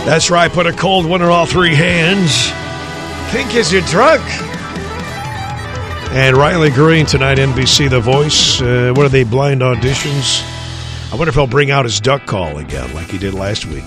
That's right, put a cold one in all three hands. Pink is your drunk. And Riley Green tonight, NBC The Voice. What are they, blind auditions? I wonder if he'll bring out his duck call again like he did last week.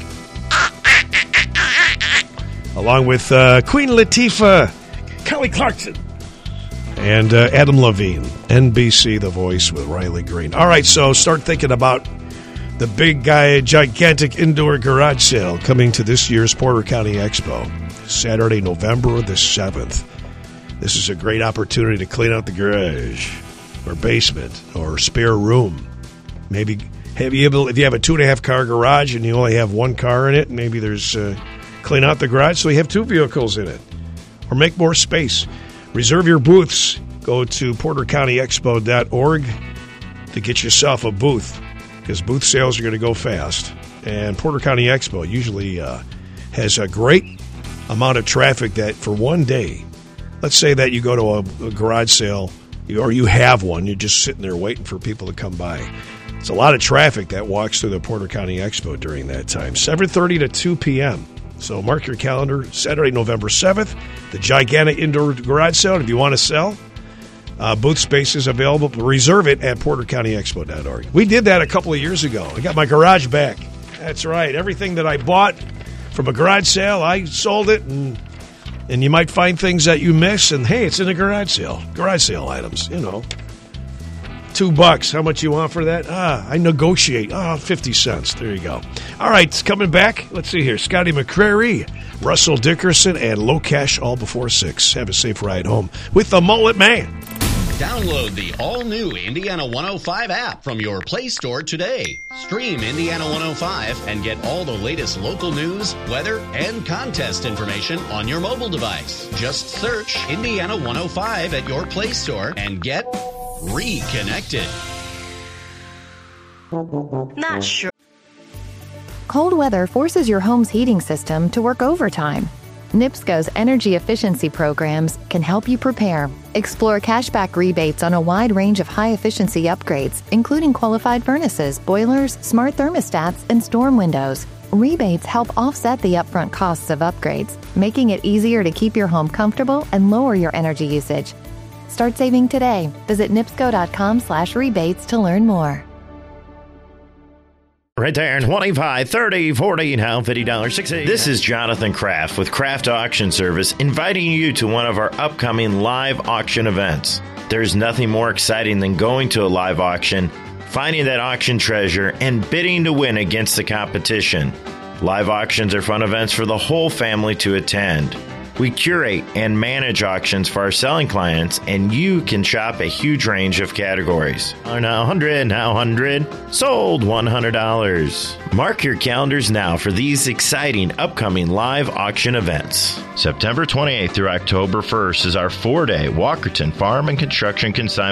Along with Queen Latifah, Kelly Clarkson, and Adam Levine. NBC The Voice with Riley Green. All right, so start thinking about the big guy, gigantic indoor garage sale coming to this year's Porter County Expo. Saturday, November the 7th. This is a great opportunity to clean out the garage or basement or spare room. Maybe if you have a 2.5 car garage and you only have one car in it, maybe there's clean out the garage so you have two vehicles in it. Or make more space. Reserve your booths. Go to portercountyexpo.org to get yourself a booth, because booth sales are going to go fast. And Porter County Expo usually has a great amount of traffic that for one day, let's say that you go to a garage sale or you have one, you're just sitting there waiting for people to come by. It's a lot of traffic that walks through the Porter County Expo during that time, 7:30 to 2 p.m. So mark your calendar, Saturday, November 7th, the gigantic indoor garage sale. If you want to sell, booth space is available. Reserve it at portercountyexpo.org. We did that a couple of years ago. I got my garage back. That's right. Everything that I bought from a garage sale, I sold it, and you might find things that you miss, and hey, it's in a garage sale. Garage sale items, $2. How much you want for that? I negotiate. 50 cents. There you go. All right, it's coming back. Let's see here. Scotty McCrary, Russell Dickerson, and Low Cash all before 6. Have a safe ride home with the Mullet Man. Download the all-new Indiana 105 app from your Play Store today. Stream Indiana 105 and get all the latest local news, weather, and contest information on your mobile device. Just search Indiana 105 at your Play Store and get reconnected. Not sure. Cold weather forces your home's heating system to work overtime. NIPSCO's energy efficiency programs can help you prepare. Explore cashback rebates on a wide range of high-efficiency upgrades, including qualified furnaces, boilers, smart thermostats, and storm windows. Rebates help offset the upfront costs of upgrades, making it easier to keep your home comfortable and lower your energy usage. Start saving today. Visit nipsco.com/rebates to learn more. Right there, 25, 30, 40, now $50, 60. This is Jonathan Kraft with Kraft Auction Service, inviting you to one of our upcoming live auction events. There's nothing more exciting than going to a live auction, finding that auction treasure, and bidding to win against the competition. Live auctions are fun events for the whole family to attend. We curate and manage auctions for our selling clients, and you can shop a huge range of categories. Now 100, now 100, sold $100. Mark your calendars now for these exciting upcoming live auction events. September 28th through October 1st is our 4-day Walkerton Farm and Construction Consignment